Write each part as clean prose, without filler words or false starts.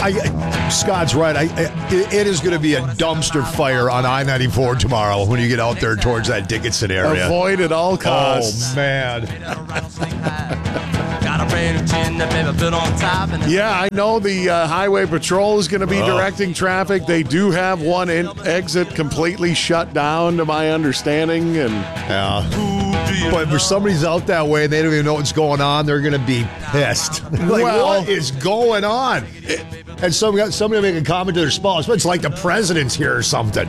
Scott's right. It is going to be a dumpster fire on I-94 tomorrow when you get out there towards that Dickinson area. Avoid at all costs. Oh, man. Yeah, I know the Highway Patrol is going to be directing traffic. They do have one exit completely shut down, to my understanding. And But if somebody's out that way and they don't even know what's going on, they're going to be pissed. What is going on? And somebody make a comment to their spouse. It's like the president's here or something.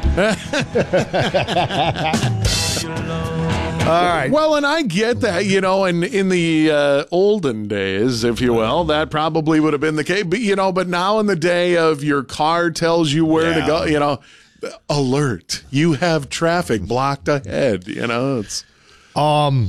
All right. Well, and I get that, and in the olden days, if you will, that probably would have been the case. But, but now in the day of your car tells you where to go, alert, you have traffic blocked ahead, it's... The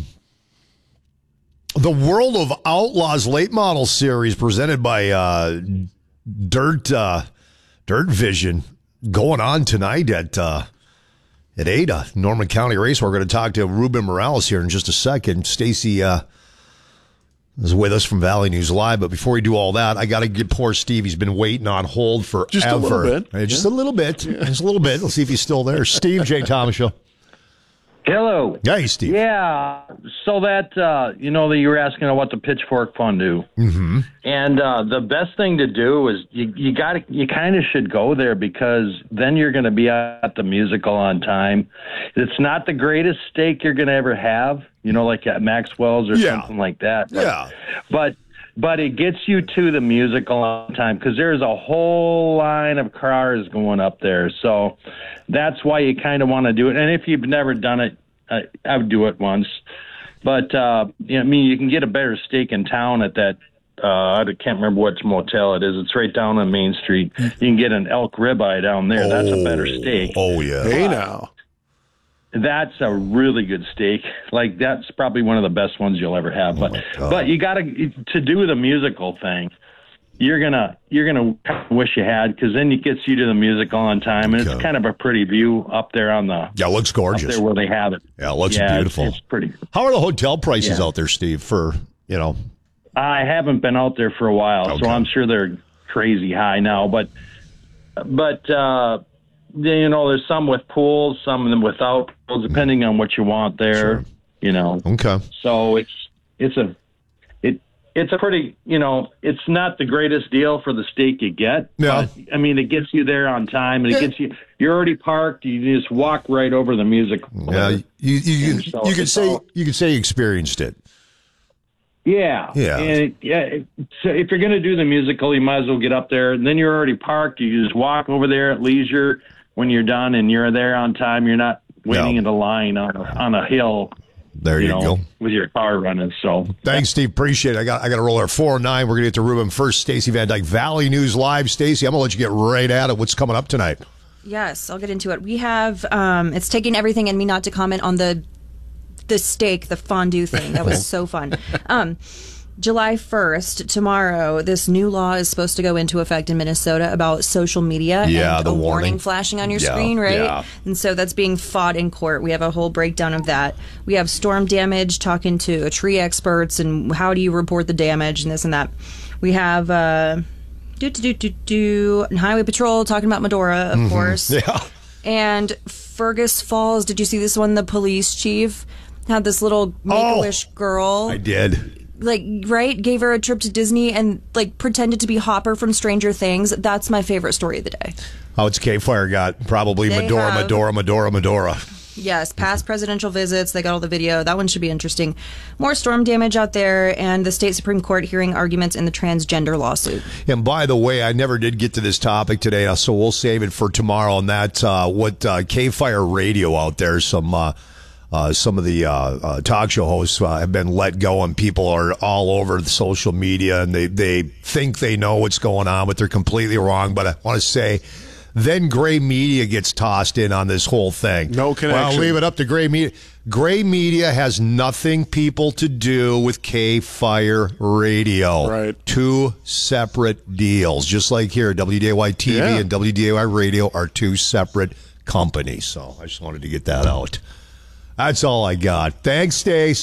World of Outlaws late model series presented by Dirt Vision going on tonight at Ada, Norman County Raceway. We're going to talk to Ruben Morales here in just a second. Stacy is with us from Valley News Live, but before we do all that, I got to get poor Steve. He's been waiting on hold forever. Just a little bit. Just a little bit. Just a little bit. Let's see if he's still there. Steve, Jay Thomas Show. Hello. Hey, Steve. Yeah. So that, that you were asking about the Pitchfork Fondue. Mm-hmm. And the best thing to do is you kind of should go there because then you're going to be at the musical on time. It's not the greatest steak you're going to ever have, like at Maxwell's or something like that. But it gets you to the musical on time because there's a whole line of cars going up there. So that's why you kind of want to do it. And if you've never done it, I would do it once. But, you can get a better steak in town at that. I can't remember which motel it is. It's right down on Main Street. You can get an elk ribeye down there. That's a better steak. Oh, yeah. Hey, now. That's a really good steak. Like, that's probably one of the best ones you'll ever have. But you got to do the musical thing. You're gonna wish you had because then it gets you to the musical on time, and it's kind of a pretty view up there on the. Yeah, it looks gorgeous. Up there where they have it. Yeah, it looks beautiful. It's pretty. How are the hotel prices out there, Steve? I haven't been out there for a while, so I'm sure they're crazy high now. But there's some with pools, some of them without pools, depending on what you want there. Sure. Okay. So it's a pretty, it's not the greatest deal for the steak you get. Yeah. But, it gets you there on time, and it gets you're already parked. You just walk right over the music. Yeah, you could say you experienced it. Yeah. Yeah. So if you're going to do the musical, you might as well get up there. And then you're already parked. You just walk over there at leisure when you're done, and you're there on time. You're not waiting in a line on a hill. There you go. With your car running. So thanks, Steve. Appreciate it. I got to roll there. 409. We're going to get to Ruben first. Stacey Van Dyke, Valley News Live. Stacey, I'm going to let you get right at it. What's coming up tonight? Yes, I'll get into it. We have, it's taking everything in me not to comment on the steak, the fondue thing. That was so fun. July 1st, tomorrow, this new law is supposed to go into effect in Minnesota about social media and the a warning flashing on your screen, right? Yeah. And so that's being fought in court. We have a whole breakdown of that. We have storm damage, talking to tree experts and how do you report the damage and this and that. We have Highway Patrol talking about Medora, of course. Yeah. And Fergus Falls, did you see this one? The police chief had this little Make-A-Wish girl. I did. Gave her a trip to Disney and pretended to be Hopper from Stranger Things. That's my favorite story of the day. How it's K-Fire got probably Medora. Yes, past presidential visits. They got all the video. That one should be interesting. More storm damage out there, and the state Supreme Court hearing arguments in the transgender lawsuit. And by the way, I never did get to this topic today, so we'll save it for tomorrow. And that's what K-Fire Radio out there, some of the talk show hosts have been let go, and people are all over the social media, and they think they know what's going on, but they're completely wrong. But I want to say, then Gray Media gets tossed in on this whole thing. No connection. Well, I'll leave it up to Gray Media. Gray Media has nothing, people, to do with K-Fire Radio. Right. Two separate deals. Just like here, WDAY TV and WDAY Radio are two separate companies. So I just wanted to get that out. That's all I got. Thanks, Stace.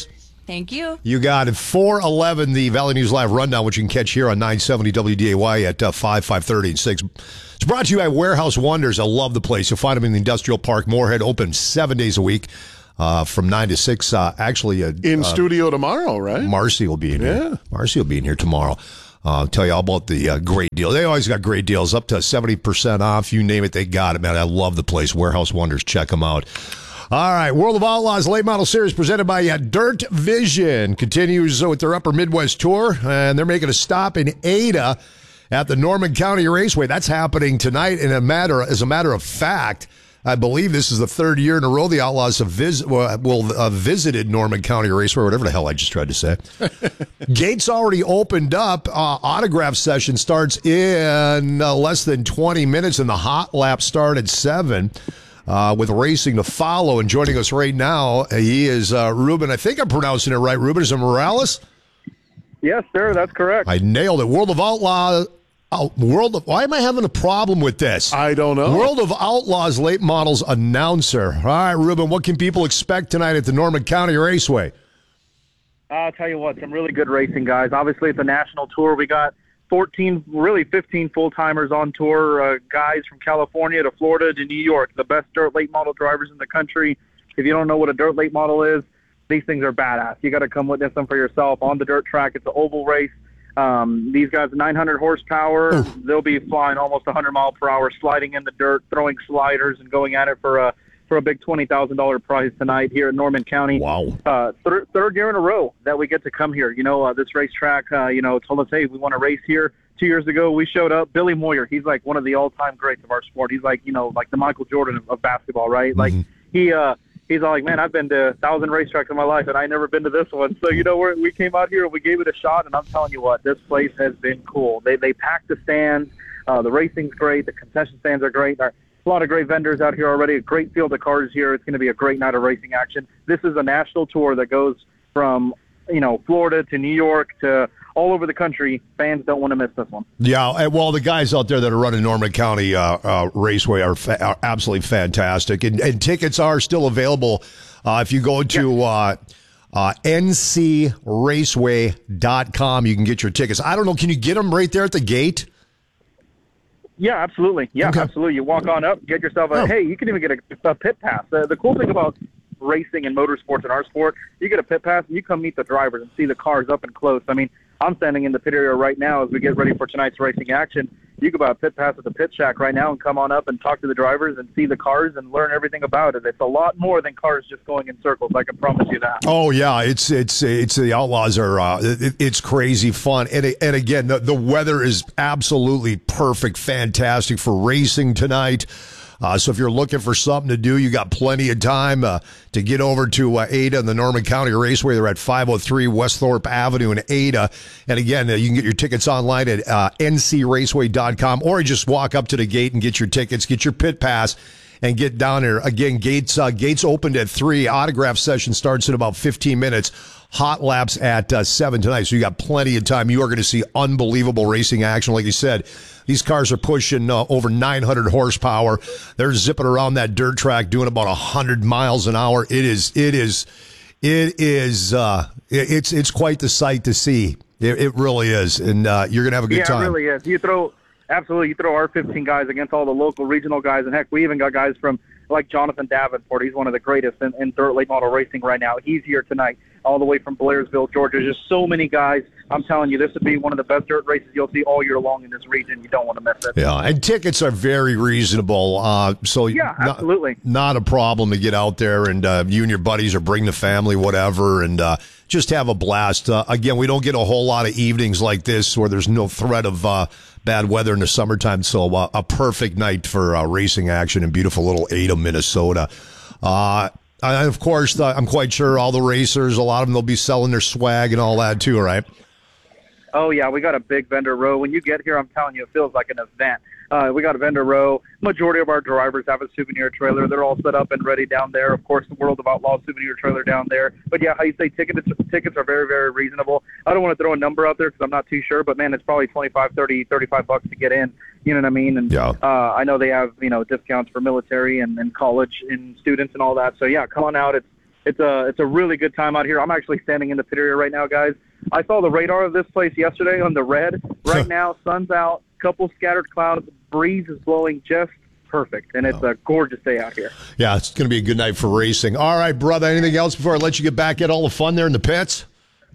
Thank you. You got it. 4:11, the Valley News Live Rundown, which you can catch here on 970 WDAY at 5:30, and 6. It's brought to you by Warehouse Wonders. I love the place. You'll find them in the Industrial Park, Moorhead, open 7 days a week from 9 to 6. In studio tomorrow, right? Marcy will be in here. Yeah. Marcy will be in here tomorrow. I'll tell you all about the great deal. They always got great deals, up to 70% off. You name it, they got it, man. I love the place. Warehouse Wonders. Check them out. All right, World of Outlaws Late Model Series presented by Dirt Vision continues with their Upper Midwest Tour, and they're making a stop in Ada at the Norman County Raceway. That's happening tonight. As a matter of fact, I believe this is the third year in a row the Outlaws have visited Norman County Raceway, whatever the hell I just tried to say. Gates already opened up. Autograph session starts in less than 20 minutes, and the hot lap start at 7. With racing to follow, and joining us right now, he is Ruben. I think I'm pronouncing it right. Ruben, is it Morales? Yes, sir. That's correct. I nailed it. World of Outlaws. Why am I having a problem with this? I don't know. World of Outlaws late models announcer. All right, Ruben, what can people expect tonight at the Norman County Raceway? I'll tell you what, some really good racing, guys. Obviously, it's a national tour. We got 15 full-timers on tour, guys from California to Florida to New York, the best dirt late model drivers in the country. If you don't know what a dirt late model is, these things are badass. You got to come witness them for yourself on the dirt track. It's an oval race. These guys are 900 horsepower. Oof. They'll be flying almost 100 mile per hour, sliding in the dirt, throwing sliders, and going at it for a big $20,000 prize tonight here in Norman County. Wow. Third year in a row that we get to come here. This racetrack, told us, hey, we want to race here. 2 years ago, we showed up. Billy Moyer, he's like one of the all-time greats of our sport. He's like, like the Michael Jordan of basketball, right? Mm-hmm. Like he's all like, man, I've been to 1,000 racetracks in my life, and I never been to this one. So, we came out here and we gave it a shot, and I'm telling you what, this place has been cool. They packed the stands. The racing's great. The concession stands are great. There's a lot of great vendors out here already. A great field of cars here. It's going to be a great night of racing action. This is a national tour that goes from, Florida to New York to all over the country. Fans don't want to miss this one. Yeah, well, the guys out there that are running Norman County Raceway are absolutely fantastic, and tickets are still available if you go to ncraceway.com. You can get your tickets. I don't know, can you get them right there at the gate? Yeah, absolutely. Yeah, okay. Absolutely. You walk on up, get yourself hey, you can even get a pit pass. The cool thing about racing and motorsports in our sport, you get a pit pass and you come meet the drivers and see the cars up and close. I mean, I'm standing in the pit area right now as we get ready for tonight's racing action. You can buy a pit pass at the pit shack right now and come on up and talk to the drivers and see the cars and learn everything about it. It's a lot more than cars just going in circles. I can promise you that. Oh yeah, it's the Outlaws are it's crazy fun, and again the weather is absolutely perfect, fantastic for racing tonight. So if you're looking for something to do, you got plenty of time to get over to Ada and the Norman County Raceway. They're at 503 West Thorpe Avenue in Ada. And again, you can get your tickets online at ncraceway.com, or you just walk up to the gate and get your tickets, get your pit pass, and get down there. Again, gates opened at 3. Autograph session starts in about 15 minutes. Hot laps at 7 tonight, so you got plenty of time. You are going to see unbelievable racing action. Like you said, these cars are pushing over 900 horsepower. They're zipping around that dirt track doing about 100 miles an hour. It's quite the sight to see. It really is, and you're going to have a good time. Yeah, it really is. You throw our 15 guys against all the local regional guys, and heck, we even got guys from like Jonathan Davenport. He's one of the greatest in dirt late model racing right now. He's here tonight, all the way from Blairsville, Georgia. Just so many guys. I'm telling you, this would be one of the best dirt races you'll see all year long in this region. You don't want to miss it. Yeah, and tickets are very reasonable. So yeah, absolutely. Not a problem to get out there, and you and your buddies, or bring the family, whatever, and just have a blast. Again, we don't get a whole lot of evenings like this where there's no threat of bad weather in the summertime, so a perfect night for racing action in beautiful little Ada, Minnesota. And of course, I'm quite sure all the racers, a lot of them, they'll be selling their swag and all that too, right? Oh, yeah, we got a big vendor row. When you get here, I'm telling you, it feels like an event. We got a vendor row. Majority of our drivers have a souvenir trailer. They're all set up and ready down there. Of course, the World of Outlaws souvenir trailer down there. But, yeah, how you say tickets are very, very reasonable. I don't want to throw a number out there because I'm not too sure. But, man, it's probably $25, $30, $35 to get in. You know what I mean? And yeah. I know they have, discounts for military and college and students and all that. So, yeah, come on out. It's a really good time out here. I'm actually standing in the pit area right now, guys. I saw the radar of this place yesterday on the red. Right now, sun's out, couple scattered clouds, breeze is blowing just perfect, and it's a gorgeous day out here. Yeah, it's going to be a good night for racing. All right, brother, anything else before I let you get back at all the fun there in the pits?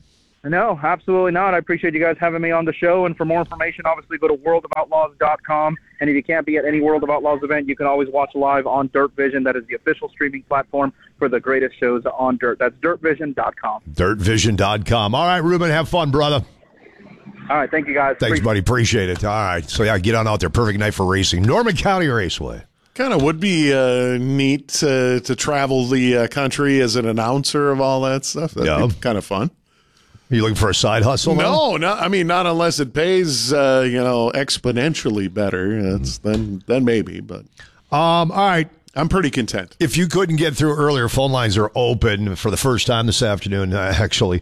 No, absolutely not. I appreciate you guys having me on the show. And for more information, obviously go to worldofoutlaws.com. And if you can't be at any World of Outlaws event, you can always watch live on Dirt Vision. That is the official streaming platform for the greatest shows on dirt. That's dirtvision.com. Dirtvision.com. All right, Ruben, have fun, brother. All right, thank you, guys. Thanks, buddy. Appreciate it. All right. So, yeah, get on out there. Perfect night for racing. Norman County Raceway. Kind of would be neat to travel the country as an announcer of all that stuff. That'd be kind of fun. Are you looking for a side hustle? No, I mean, not unless it pays, exponentially better. Then maybe. But all right, I'm pretty content. If you couldn't get through earlier, phone lines are open for the first time this afternoon. Actually,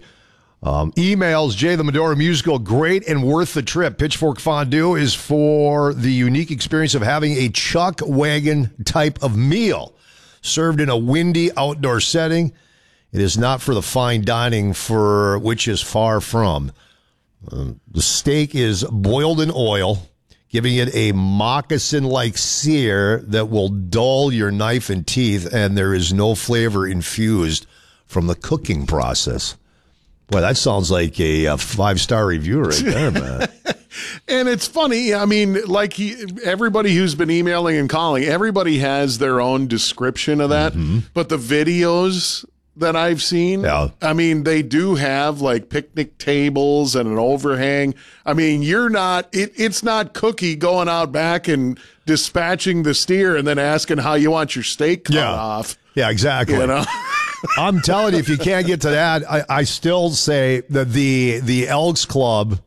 emails Jay the Medora Musical, great and worth the trip. Pitchfork Fondue is for the unique experience of having a chuck wagon type of meal served in a windy outdoor setting. It is not for the fine dining, for which is far from. The steak is boiled in oil, giving it a moccasin-like sear that will dull your knife and teeth, and there is no flavor infused from the cooking process. Boy, that sounds like a 5-star review right there, man. And it's funny. I mean, like everybody who's been emailing and calling, everybody has their own description of that. Mm-hmm. But the videos that I've seen, I mean, they do have like picnic tables and an overhang. I mean, it's not Cookie going out back and dispatching the steer and then asking how you want your steak cut off. Yeah, exactly. You know? I'm telling you, if you can't get to that, I still say that the Elks Club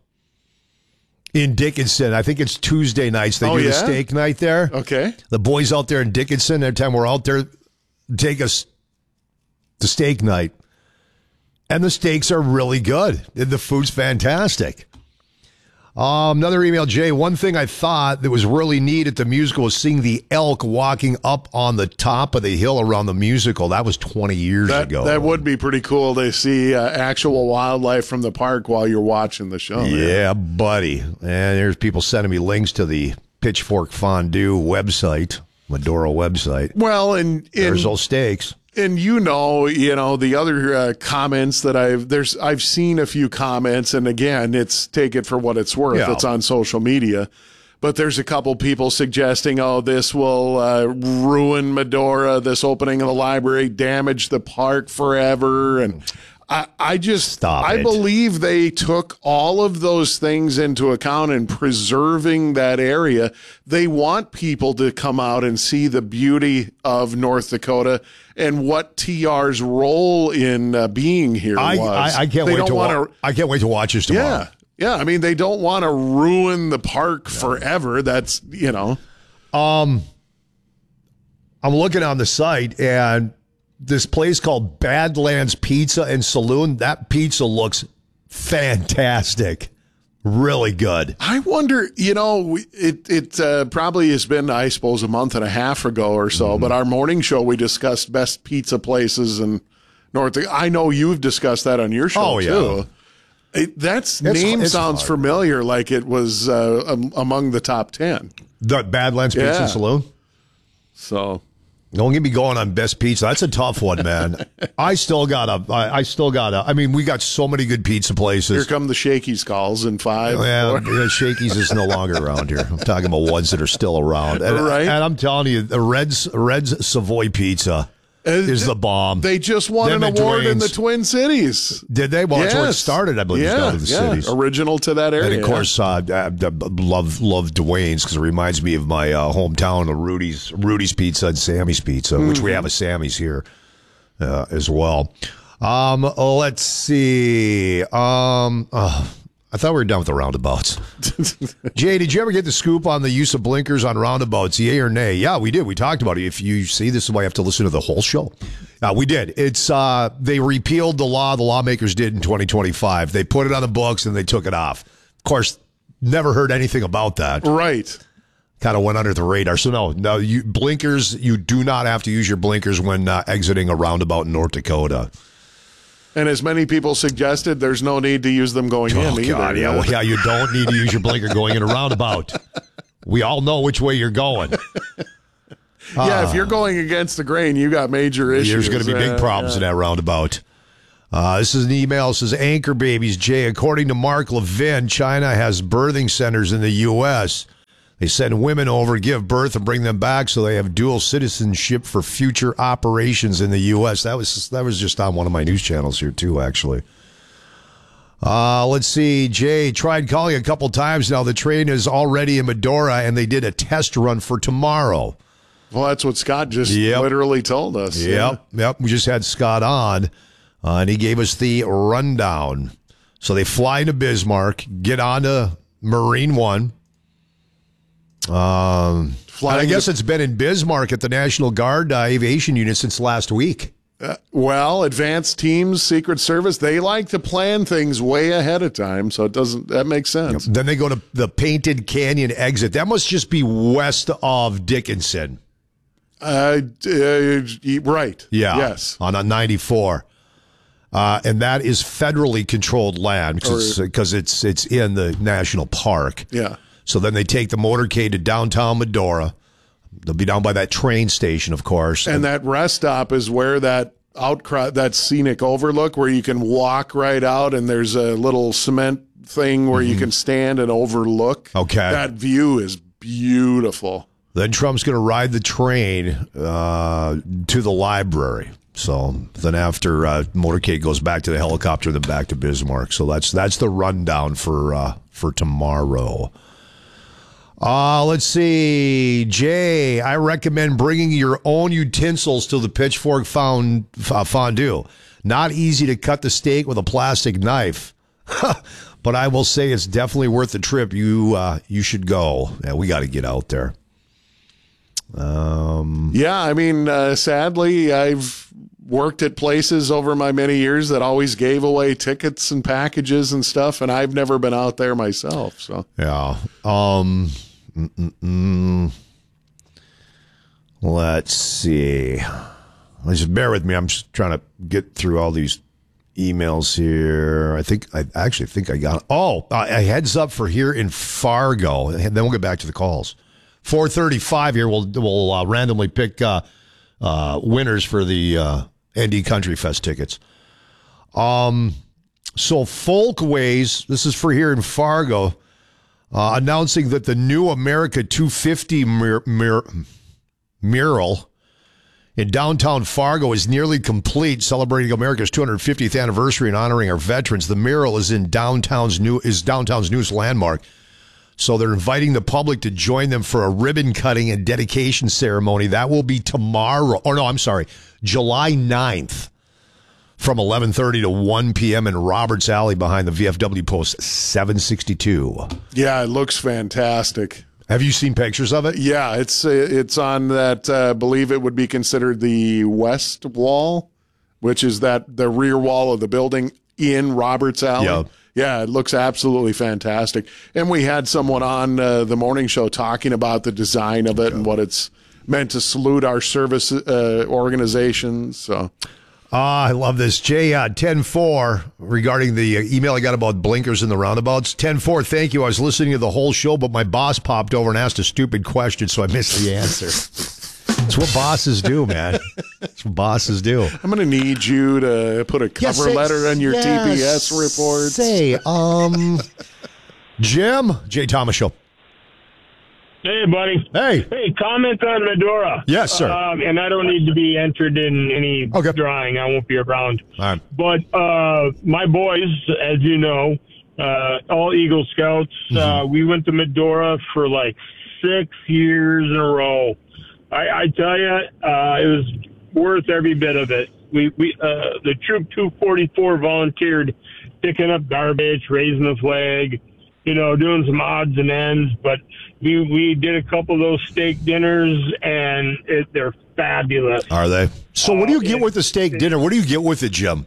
in Dickinson, I think it's Tuesday nights, they do the steak night there. Okay. The boys out there in Dickinson, every time we're out there, take us the steak night, and the steaks are really good. The food's fantastic. Another email, Jay. One thing I thought that was really neat at the musical was seeing the elk walking up on the top of the hill around the musical. That was 20 years ago. That would be pretty cool to see actual wildlife from the park while you're watching the show. Yeah, buddy. And there's people sending me links to the Pitchfork Fondue website, Medora website. Well, and there's those steaks. And the other comments that I've seen a few comments, and again, take it for what it's worth. Yeah. It's on social media, but there's a couple people suggesting, this will ruin Medora, this opening of the library, damage the park forever, and I believe they took all of those things into account in preserving that area. They want people to come out and see the beauty of North Dakota and what TR's role in being here was. I can't wait to watch this tomorrow. Yeah. I mean, they don't want to ruin the park forever. That's, I'm looking on the site, and this place called Badlands Pizza and Saloon, that pizza looks fantastic. Really good. I wonder, it probably has been, I suppose, a month and a half ago or so, but our morning show, we discussed best pizza places in North Dakota. I know you've discussed that on your show, too. That name sounds familiar, like it was among the top 10. The Badlands Pizza and Saloon? So... Don't get me going on best pizza. That's a tough one, man. I mean, we got so many good pizza places. Here come the Shakey's calls in 5. Yeah, Shakey's is no longer around here. I'm talking about ones that are still around. And, right. And I'm telling you, the Red's Savoy Pizza is the bomb. They just won an award in the Twin Cities. Did they? Well, that's where it started, I believe. Down in the cities. Original to that area. And of course, I love Dwayne's because it reminds me of my hometown of Rudy's Pizza and Sammy's Pizza, which we have a Sammy's here as well. Let's see. I thought we were done with the roundabouts. Jay, did you ever get the scoop on the use of blinkers on roundabouts, yay or nay? Yeah, we did. We talked about it. If you see, this is why you have to listen to the whole show. We did. It's they repealed the law. The lawmakers did in 2025. They put it on the books and they took it off. Of course, never heard anything about that. Right. kind of went under the radar. So no, you blinkers. You do not have to use your blinkers when exiting a roundabout in North Dakota. And as many people suggested, there's no need to use them going in either. God, yeah. Well, yeah, you don't need to use your blinker going in a roundabout. We all know which way you're going. Yeah, if you're going against the grain, you got major issues. There's going to be big problems in that roundabout. This is an email. It says, Anchor Babies, Jay. According to Mark Levin, China has birthing centers in the U.S. They send women over, give birth, and bring them back so they have dual citizenship for future operations in the U.S. That was just on one of my news channels here, too, actually. Let's see. Jay, tried calling a couple times now. The train is already in Medora, and they did a test run for tomorrow. Well, that's what Scott just literally told us. Yep. We just had Scott on, and he gave us the rundown. So they fly into Bismarck, get on to Marine One. I guess it's been in Bismarck at the National Guard Aviation Unit since last week. Well, advanced teams, Secret Service, they like to plan things way ahead of time, so that makes sense. Then they go to the Painted Canyon exit. That must just be west of Dickinson. Right. Yeah. Yes. On a 94. And that is federally controlled land because it's in the national park. Yeah. So then they take the motorcade to downtown Medora. They'll be down by that train station, of course. And that rest stop is where that scenic overlook where you can walk right out, and there's a little cement thing where you can stand and overlook. Okay. That view is beautiful. Then Trump's going to ride the train to the library. So then after motorcade goes back to the helicopter, then back to Bismarck. So that's the rundown for tomorrow. Let's see. Jay, I recommend bringing your own utensils to the Pitchfork fondue. Not easy to cut the steak with a plastic knife. But I will say it's definitely worth the trip. You should go. Yeah, we got to get out there. Yeah, I mean, sadly, I've worked at places over my many years that always gave away tickets and packages and stuff, and I've never been out there myself. So yeah. Let's see. Just bear with me. I'm just trying to get through all these emails here. I actually think I got. A heads up for here in Fargo, and then we'll get back to the calls. 4:35 here. We'll randomly pick winners for the ND Country Fest tickets. So Folkways, this is for here in Fargo, announcing that the new America 250 mural in downtown Fargo is nearly complete, celebrating America's 250th anniversary and honoring our veterans. The mural is downtown's newest landmark. So they're inviting the public to join them for a ribbon cutting and dedication ceremony. That will be tomorrow. July 9th from 11:30 to 1 p.m. in Roberts Alley behind the VFW Post 762. Yeah, it looks fantastic. Have you seen pictures of it? Yeah, it's on that, I believe it would be considered the west wall, which is the rear wall of the building in Roberts Alley. Yeah. Yeah, it looks absolutely fantastic. And we had someone on the morning show talking about the design of it and what it's meant to salute our service organizations. So, I love this. Jay, 10-4, regarding the email I got about blinkers in the roundabouts. 10-4, thank you. I was listening to the whole show, but my boss popped over and asked a stupid question, so I missed the answer. It's what bosses do, man. It's what bosses do. I'm going to need you to put a cover letter on your TPS reports. Jim, Jay Thomas Show. Hey, buddy. Hey, comment on Medora. Yes, sir. And I don't need to be entered in any drawing. I won't be around. All right. But my boys, as you know, all Eagle Scouts, we went to Medora for like 6 years in a row. I tell you, it was worth every bit of it. The Troop 244 volunteered picking up garbage, raising the flag, doing some odds and ends. But we did a couple of those steak dinners, and they're fabulous. Are they? So what do you get with the steak dinner? What do you get with it, Jim?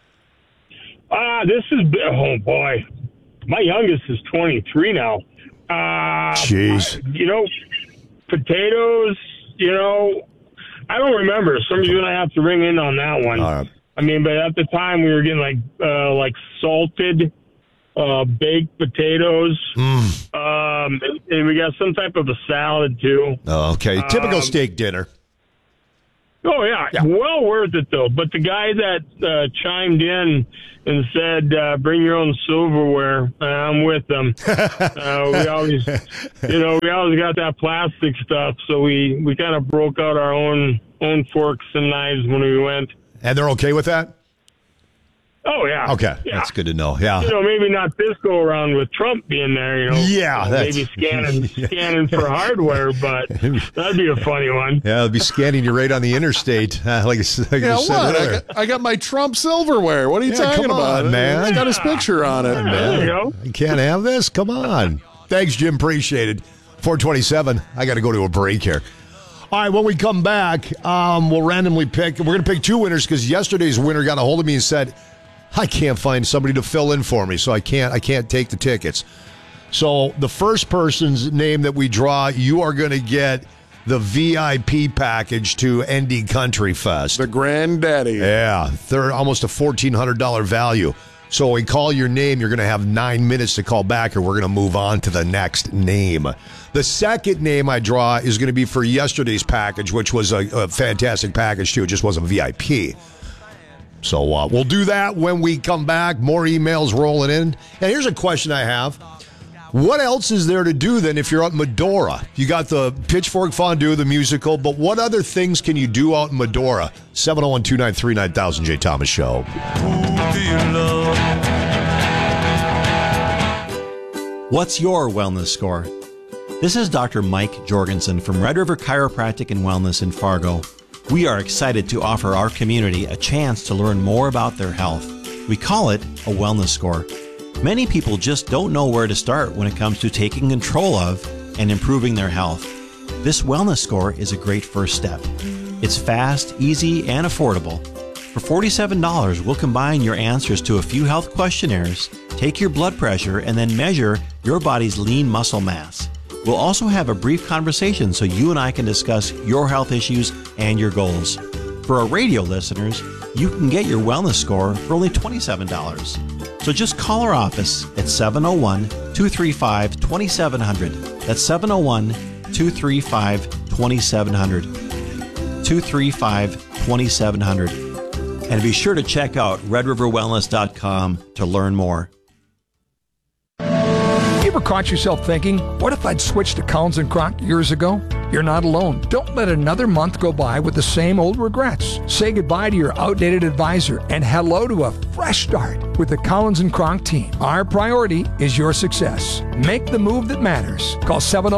Oh, boy. My youngest is 23 now. Jeez. Potatoes, I don't remember. Somebody's going to have to ring in on that one. All right. I mean, but at the time we were getting like salted baked potatoes. And we got some type of a salad too. Okay. Typical steak dinner. Oh, yeah. Well worth it, though. But the guy that chimed in and said, bring your own silverware, I'm with them. We always got that plastic stuff, so we kind of broke out our own forks and knives when we went. And they're okay with that? Oh, yeah. Okay. Yeah. That's good to know. Yeah. Maybe not this go around with Trump being there, Yeah. Maybe scanning for hardware, but that'd be a funny one. Yeah, they'll be scanning you right on the interstate. Like you said earlier. I got my Trump silverware. What are you talking about? Man. It's got his picture on it. There you go. You can't have this? Come on. Thanks, Jim. Appreciate it. 427. I got to go to a break here. All right, when we come back, we'll randomly pick. We're going to pick two winners because yesterday's winner got a hold of me and said, I can't find somebody to fill in for me, so I can't take the tickets. So the first person's name that we draw, you are going to get the VIP package to ND Country Fest. The granddaddy. Yeah, they're almost a $1,400 value. So when we call your name, you're going to have 9 minutes to call back, or we're going to move on to the next name. The second name I draw is going to be for yesterday's package, which was a fantastic package, too. It just wasn't VIP. So we'll do that when we come back. More emails rolling in. And here's a question I have. What else is there to do then if you're out in Medora? You got the Pitchfork Fondue, the musical, but what other things can you do out in Medora? 701-293-9000, Jay Thomas Show. What's your wellness score? This is Dr. Mike Jorgensen from Red River Chiropractic and Wellness in Fargo. We are excited to offer our community a chance to learn more about their health. We call it a wellness score. Many people just don't know where to start when it comes to taking control of and improving their health. This wellness score is a great first step. It's fast, easy, and affordable. For $47, we'll combine your answers to a few health questionnaires, take your blood pressure, and then measure your body's lean muscle mass. We'll also have a brief conversation so you and I can discuss your health issues and your goals. For our radio listeners, you can get your wellness score for only $27. So just call our office at 701-235-2700. That's 701-235-2700. 235-2700. And be sure to check out redriverwellness.com to learn more. Ever caught yourself thinking, what if I'd switched to Collins & Kronk years ago? You're not alone. Don't let another month go by with the same old regrets. Say goodbye to your outdated advisor and hello to a fresh start with the Collins & Kronk team. Our priority is your success. Make the move that matters. Call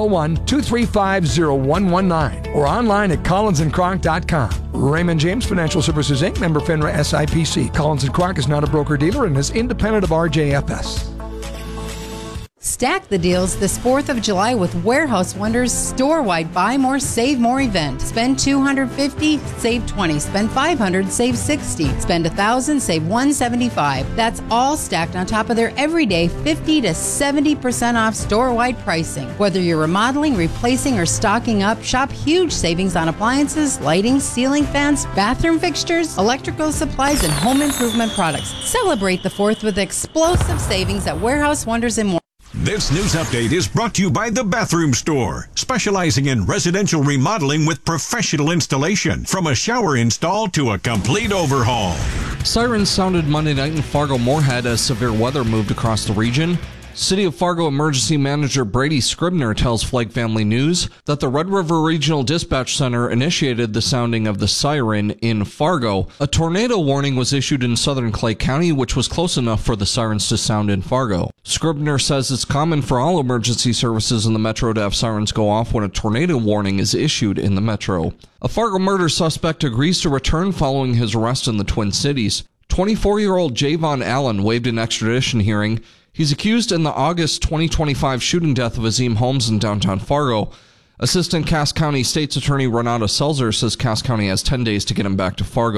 701-235-0119 or online at collinsandkronk.com. Raymond James Financial Services, Inc., member FINRA SIPC. Collins & Kronk is not a broker-dealer and is independent of RJFS. Stack the deals this 4th of July with Warehouse Wonders store-wide buy more, save more event. Spend $250, save $20. Spend $500, save $60. Spend $1,000, save $175. That's all stacked on top of their everyday 50 to 70% off store-wide pricing. Whether you're remodeling, replacing, or stocking up, shop huge savings on appliances, lighting, ceiling fans, bathroom fixtures, electrical supplies, and home improvement products. Celebrate the 4th with explosive savings at Warehouse Wonders and more. This news update is brought to you by The Bathroom Store, specializing in residential remodeling with professional installation, from a shower install to a complete overhaul. Sirens sounded Monday night in Fargo-Moorhead as severe weather moved across the region. City of Fargo Emergency Manager Brady Scribner tells Flag Family News that the Red River Regional Dispatch Center initiated the sounding of the siren in Fargo. A tornado warning was issued in southern Clay County, which was close enough for the sirens to sound in Fargo. Scribner says it's common for all emergency services in the metro to have sirens go off when a tornado warning is issued in the metro. A Fargo murder suspect agrees to return following his arrest in the Twin Cities. 24-year-old Javon Allen waived an extradition hearing. He's accused in the August 2025 shooting death of Azim Holmes in downtown Fargo. Assistant Cass County State's Attorney Renato Selzer says Cass County has 10 days to get him back to Fargo.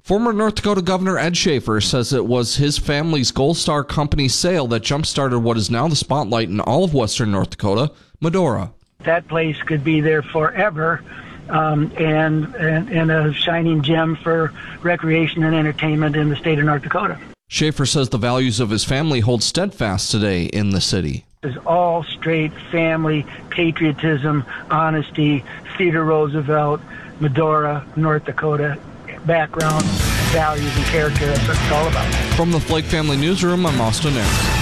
Former North Dakota Governor Ed Schaefer says it was his family's Gold Star Company sale that jump-started what is now the spotlight in all of western North Dakota, Medora. That place could be there forever, and a shining gem for recreation and entertainment in the state of North Dakota. Schaefer says the values of his family hold steadfast today in the city. It's all straight family, patriotism, honesty, Theodore Roosevelt, Medora, North Dakota background, values, and character. That's what it's all about. From the Flake Family Newsroom, I'm Austin Ayers.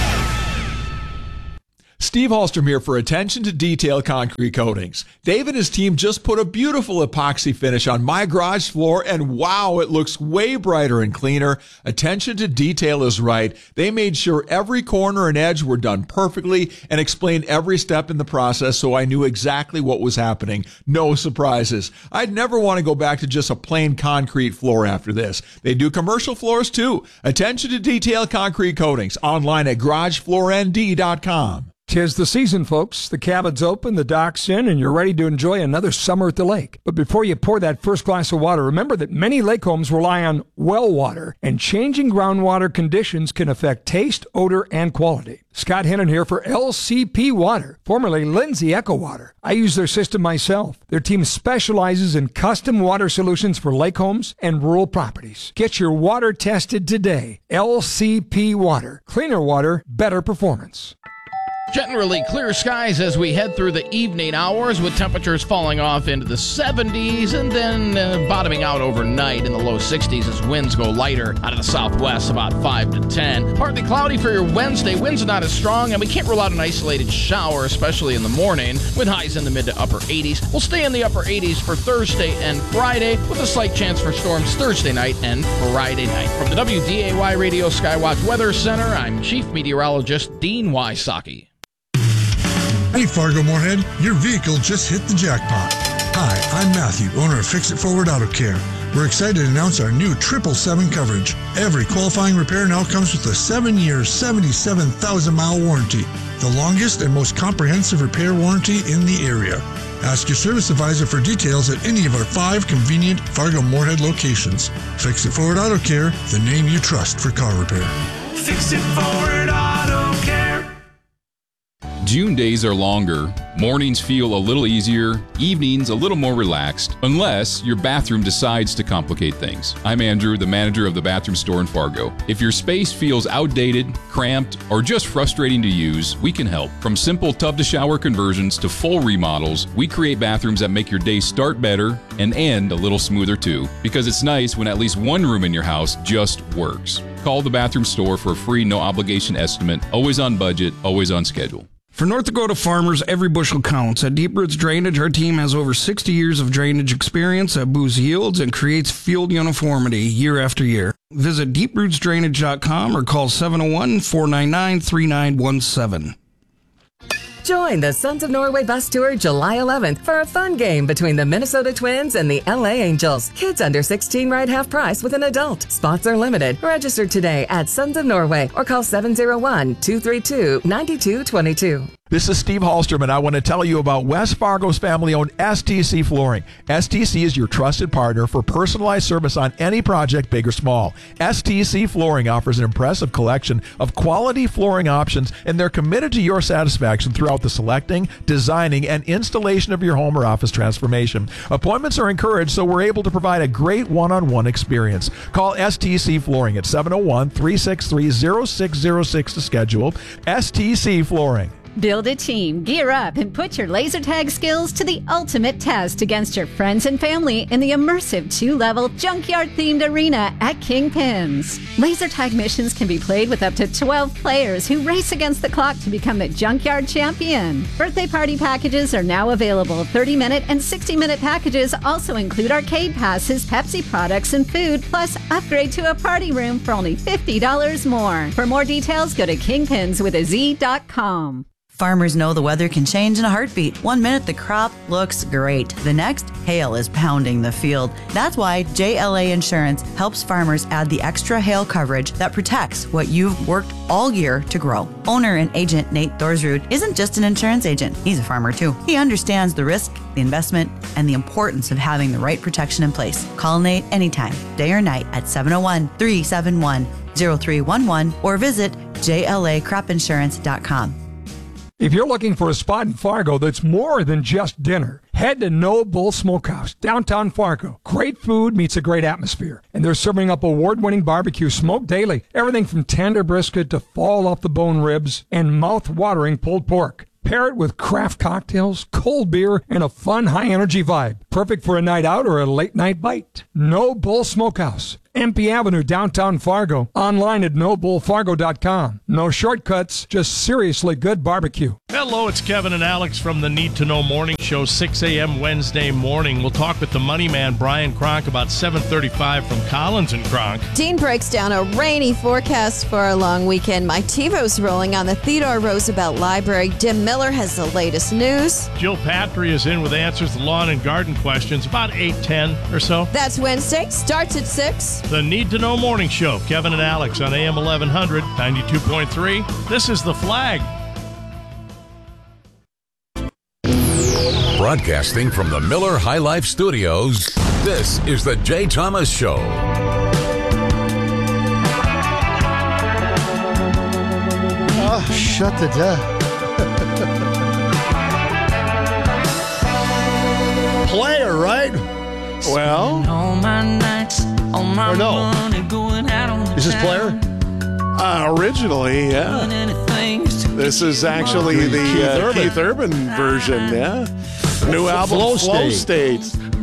Steve Hallstrom here for Attention to Detail Concrete Coatings. Dave and his team just put a beautiful epoxy finish on my garage floor, and wow, it looks way brighter and cleaner. Attention to detail is right. They made sure every corner and edge were done perfectly and explained every step in the process, so I knew exactly what was happening. No surprises. I'd never want to go back to just a plain concrete floor after this. They do commercial floors too. Attention to Detail Concrete Coatings, online at garagefloornd.com. 'Tis the season, folks. The cabin's open, the dock's in, and you're ready to enjoy another summer at the lake. But before you pour that first glass of water, remember that many lake homes rely on well water, and changing groundwater conditions can affect taste, odor, and quality. Scott Hennon here for LCP Water, formerly Lindsay Echo Water. I use their system myself. Their team specializes in custom water solutions for lake homes and rural properties. Get your water tested today. LCP Water. Cleaner water, better performance. Generally clear skies as we head through the evening hours, with temperatures falling off into the 70s and then bottoming out overnight in the low 60s as winds go lighter out of the southwest, about 5 to 10. Partly cloudy for your Wednesday. Winds are not as strong, and we can't rule out an isolated shower, especially in the morning, with highs in the mid to upper 80s. We'll stay in the upper 80s for Thursday and Friday, with a slight chance for storms Thursday night and Friday night. From the WDAY Radio Skywatch Weather Center, I'm Chief Meteorologist Dean Wysocki. Hey Fargo Moorhead, your vehicle just hit the jackpot. Hi, I'm Matthew, owner of Fix It Forward Auto Care. We're excited to announce our new 777 coverage. Every qualifying repair now comes with a 7-year, 77,000-mile warranty, the longest and most comprehensive repair warranty in the area. Ask your service advisor for details at any of our 5 convenient Fargo Moorhead locations. Fix It Forward Auto Care, the name you trust for car repair. Fix It Forward Auto Care. June days are longer, mornings feel a little easier, evenings a little more relaxed, unless your bathroom decides to complicate things. I'm Andrew, the manager of the bathroom store in Fargo. If your space feels outdated, cramped, or just frustrating to use, we can help. From simple tub-to-shower conversions to full remodels, we create bathrooms that make your day start better and end a little smoother too, because it's nice when at least one room in your house just works. Call the bathroom store for a free no-obligation estimate, always on budget, always on schedule. For North Dakota farmers, every bushel counts. At Deep Roots Drainage, our team has over 60 years of drainage experience that boosts yields and creates field uniformity year after year. Visit deeprootsdrainage.com or call 701-499-3917. Join the Sons of Norway bus tour July 11th for a fun game between the Minnesota Twins and the LA Angels. Kids under 16 ride half price with an adult. Spots are limited. Register today at Sons of Norway or call 701-232-9222. This is Steve Hallstrom, and I want to tell you about West Fargo's family-owned STC Flooring. STC is your trusted partner for personalized service on any project, big or small. STC Flooring offers an impressive collection of quality flooring options, and they're committed to your satisfaction throughout the selecting, designing, and installation of your home or office transformation. Appointments are encouraged, so we're able to provide a great one-on-one experience. Call STC Flooring at 701-363-0606 to schedule. STC Flooring. Build a team, gear up, and put your laser tag skills to the ultimate test against your friends and family in the immersive 2-level junkyard-themed arena at Kingpins. Laser tag missions can be played with up to 12 players who race against the clock to become the junkyard champion. Birthday party packages are now available. 30-minute and 60-minute packages also include arcade passes, Pepsi products, and food, plus upgrade to a party room for only $50 more. For more details, go to kingpinswithaz.com. Farmers know the weather can change in a heartbeat. 1 minute the crop looks great. The next, hail is pounding the field. That's why JLA Insurance helps farmers add the extra hail coverage that protects what you've worked all year to grow. Owner and agent Nate Thorsrud isn't just an insurance agent. He's a farmer too. He understands the risk, the investment, and the importance of having the right protection in place. Call Nate anytime, day or night at 701-371-0311 or visit JLAcropinsurance.com. If you're looking for a spot in Fargo that's more than just dinner, head to No Bull Smokehouse, downtown Fargo. Great food meets a great atmosphere. And they're serving up award-winning barbecue smoked daily. Everything from tender brisket to fall-off-the-bone ribs and mouth-watering pulled pork. Pair it with craft cocktails, cold beer, and a fun, high-energy vibe. Perfect for a night out or a late-night bite. No Bull Smokehouse. MP Avenue, downtown Fargo. Online at nobullfargo.com. No shortcuts, just seriously good barbecue. Hello, it's Kevin and Alex from the Need to Know Morning Show, 6 a.m. Wednesday morning. We'll talk with the money man, Brian Kronk, about 7:35 from Collins and Kronk. Dean breaks down a rainy forecast for a long weekend. Mike TiVo's rolling on the Theodore Roosevelt Library. Dim Miller has the latest news. Jill Patry is in with answers to lawn and garden questions, about 8:10 or so. That's Wednesday. Starts at 6. The Need to Know Morning Show, Kevin and Alex on AM 1100, 92.3. This is The Flag. Broadcasting from the Miller High Life Studios, this is The Jay Thomas Show. Oh, shut the door. Player, right? Well, all my nights, all my money going out on is this Player? Originally, yeah. This is actually the Keith Urban version, yeah. The new album, Flow State.